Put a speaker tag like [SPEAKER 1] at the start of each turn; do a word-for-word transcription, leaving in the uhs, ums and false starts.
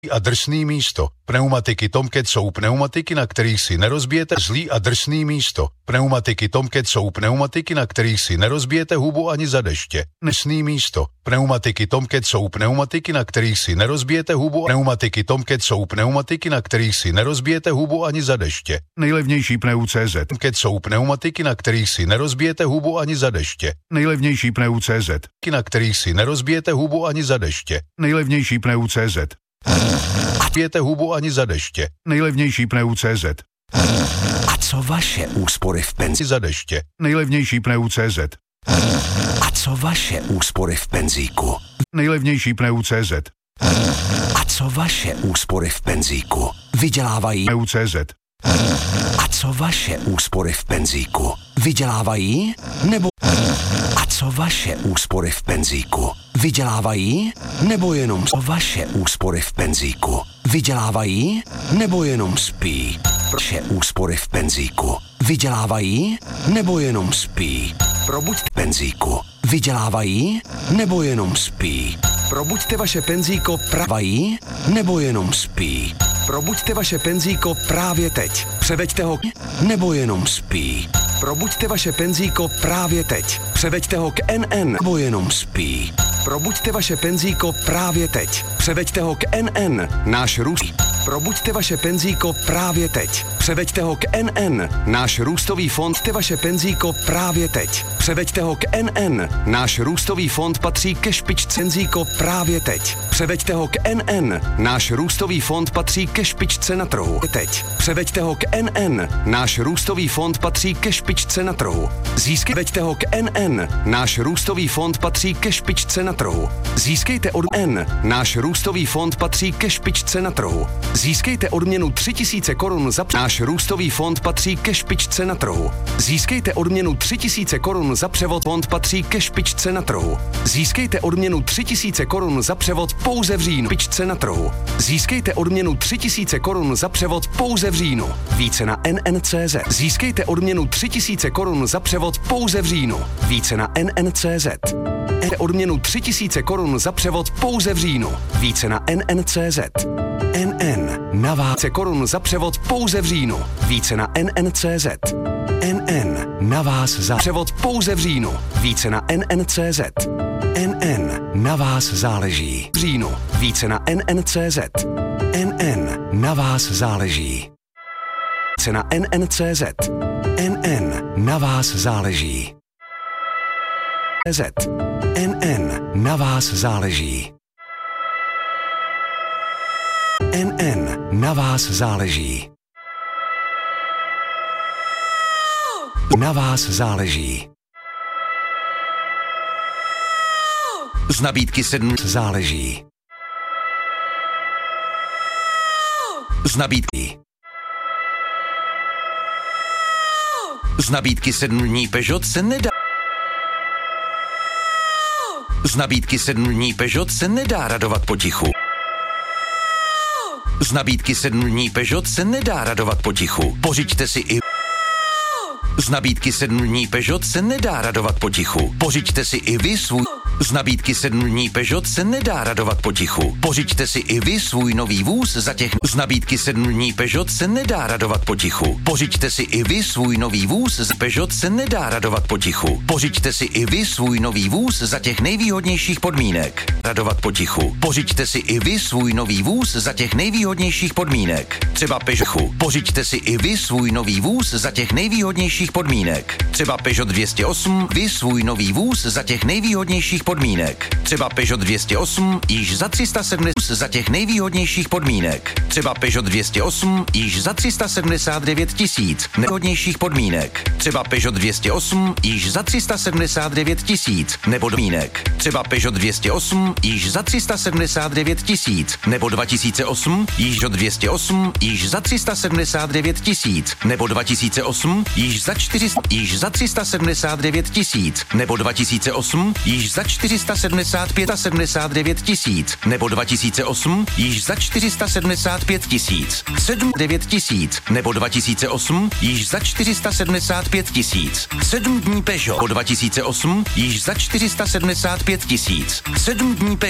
[SPEAKER 1] a drsný místo. Pneumatiky Tomcat jsou pneumatiky, na kterých si nerozbijete zlý a drsný místo. Pneumatiky Tomcat jsou pneumatiky, na kterých si nerozbijete hubu ani za deště. Drsný místo. Pneumatiky Tomcat jsou pneumatiky, na kterých si nerozbijete hubu. Pneumatiky Tomcat jsou pneumatiky, na kterých si nerozbijete hubu ani za deště. Nejlevnější pneu C Z. Tomcat jsou pneumatiky, na kterých si nerozbijete hubu ani za deště. Nejlevnější pneu C Z. Na kterých si nerozbijete hubu ani za deště. Nejlevnější pneu C Z. Pijete hubu ani za deště. Nejlevnější pneu C Z.
[SPEAKER 2] A co vaše úspory v penzi
[SPEAKER 1] za deště. Nejlevnější pneu C Z.
[SPEAKER 2] A co vaše úspory v penzíku?
[SPEAKER 1] Nejlevnější pneu C Z.
[SPEAKER 2] A co vaše úspory v penzíku? Vydělávají
[SPEAKER 1] pneu C Z.
[SPEAKER 2] A co vaše úspory v penzíku? Vydělávají nebo A co vaše úspory v penzíku? Vydělávají nebo jenom o vaše úspory v penzíku? Vydělávají nebo jenom spí? Vaše úspory v penzíku vydělávají nebo jenom spí? Probuďte penzíku. Vydělávají nebo jenom spí? Probuďte vaše penzíko pravají nebo jenom spí? Probuďte vaše penzíko právě teď. Převeďte ho nebo jenom spí? Probuďte vaše penzíko právě teď. Převeďte ho k N N nebo jenom spí? Probuďte vaše penzíko právě teď. Převeďte ho k N N, náš růst. Probuďte vaše penzíko právě teď. Převeďte ho k N N, náš růstový fond. Probuďte vaše penzíko právě teď. Převeďte ho k N N, náš růstový fond patří ke špičce. Penzíko právě teď. Převeďte ho k N N, náš růstový fond patří ke špičce na trhu. Teď. Převeďte ho k N N, náš růstový fond patří ke špičce na trhu. Získejte ho k N N, náš růstový fond patří ke špičce na trhu. Získejte od N, náš růstový fond patří ke špičce na trhu. Získejte odměnu tři tisíce korun za náš růstový fond patří ke špičce na trhu. Získejte odměnu tři tisíce korun za převod fond patří ke špičce na trhu. Získejte odměnu tři tisíce korun za převod pouze v říjnu. Špičce na trhu. Získejte odměnu tři tisíce korun za převod pouze v říjnu. Více na N N C Z. Získejte odměnu tři tisíce korun za převod pouze v říjnu. Více na N N C Z. Odměnu tři tisíce korun za převod pouze v říjnu. Více na N N C Z. N N na vás korun za převod pouze v říjnu. Více na N N C Z. N N na vás za převod pouze v říjnu. Více na N N C Z. N N na vás záleží. V říjnu. Více na N N C Z. N N na vás záleží. Více na N N C Z. N N na vás záleží. Z. N N na vás záleží. N N na vás záleží. Na vás záleží. Z nabídky sedm záleží. Z nabídky. Z nabídky sedm dní Peugeot se nedá. Z nabídky sedm dní Peugeot se nedá radovat potichu. Z nabídky sedm dní Peugeot se nedá radovat potichu. Pořiďte si i... Z nabídky sedm dní Peugeot se nedá radovat potichu. Pořiďte si i vy svůj... Z nabídky sedm dní Peugeot se nedá radovat potichu. Pořiďte si i vy svůj nový vůz za těch... Z nabídky sedm dní Peugeot se nedá radovat potichu. Pořiďte si i vy svůj nový vůz z Peugeot se nedá radovat potichu. Pořiďte si i vy svůj nový vůz za těch nejvýhodnějších podmínek. Radovat potichu. Pořiďte si i vy svůj nový vůz za těch nejvýhodnějších podmínek. Třeba Peugeot. Pořiďte si i vy svůj nový vůz za těch nejvýhodnějších podmínek. Třeba Peugeot dvě stě osm, vy svůj nový vůz za těch nejvýhodnějších podmínek. Třeba Peugeot dvě stě osm již za tři sta sedmdesát za těch nejvýhodnějších podmínek. Třeba Peugeot dvě stě osm již za tři sta sedmdesát devět tisíc nejvýhodnějších podmínek. Třeba Peugeot dvě stě osm již za tři sta sedmdesát devět tisíc nebo podmínek. Třeba Peugeot dvě stě osm již za tři sta sedmdesát devět tisíc nebo dva tisíce osm již do dvě stě osm již za tři sta sedmdesát devět tisíc nebo dva tisíce osm již za čtyři sta již za tři sta sedmdesát devět tisíc nebo dva tisíce osm již za čtyři sta sedmdesát pět a sedmdesát devět tisíc nebo dva tisíce osm již za čtyři sta sedmdesát pět tisíc, sedm devět tisíc nebo dva tisíce osm již za čtyři sta sedmdesát pět tisíc, sedm dní Peugeot, dva tisíce osm již za čtyři sta sedmdesát pět tisíc, sedm dní Peugeot.